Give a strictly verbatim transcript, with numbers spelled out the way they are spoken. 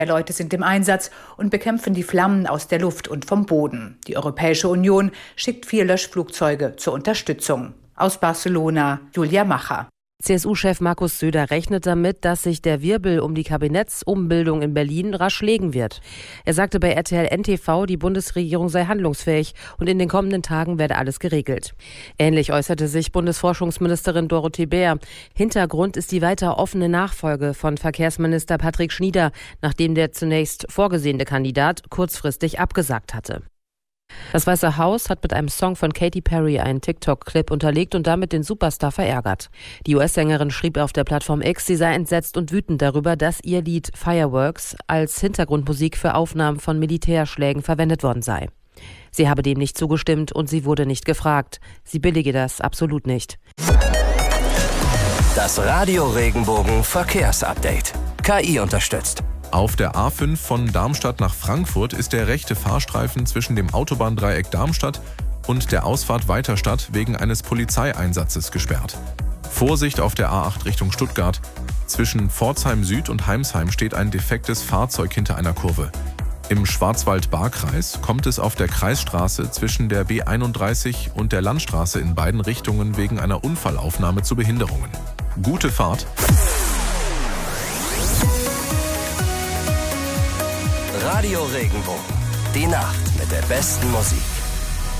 Leute sind im Einsatz und bekämpfen die Flammen aus der Luft und vom Boden. Die Europäische Union schickt vier Löschflugzeuge zur Unterstützung. Aus Barcelona, Julia Macher. C S U-Chef Markus Söder rechnet damit, dass sich der Wirbel um die Kabinettsumbildung in Berlin rasch legen wird. Er sagte bei R T L N T V, die Bundesregierung sei handlungsfähig und in den kommenden Tagen werde alles geregelt. Ähnlich äußerte sich Bundesforschungsministerin Dorothee Bär. Hintergrund ist die weiter offene Nachfolge von Verkehrsminister Patrick Schnieder, nachdem der zunächst vorgesehene Kandidat kurzfristig abgesagt hatte. Das Weiße Haus hat mit einem Song von Katy Perry einen TikTok-Clip unterlegt und damit den Superstar verärgert. Die U S-Sängerin schrieb auf der Plattform X, sie sei entsetzt und wütend darüber, dass ihr Lied Fireworks als Hintergrundmusik für Aufnahmen von Militärschlägen verwendet worden sei. Sie habe dem nicht zugestimmt und sie wurde nicht gefragt. Sie billige das absolut nicht. Das Radio Regenbogen Verkehrsupdate. K I unterstützt. Auf der A fünf von Darmstadt nach Frankfurt ist der rechte Fahrstreifen zwischen dem Autobahndreieck Darmstadt und der Ausfahrt Weiterstadt wegen eines Polizeieinsatzes gesperrt. Vorsicht auf der A acht Richtung Stuttgart. Zwischen Pforzheim Süd und Heimsheim steht ein defektes Fahrzeug hinter einer Kurve. Im Schwarzwald-Baar-Kreis kommt es auf der Kreisstraße zwischen der B einunddreißig und der Landstraße in beiden Richtungen wegen einer Unfallaufnahme zu Behinderungen. Gute Fahrt! Radio Regenbogen. Die Nacht mit der besten Musik.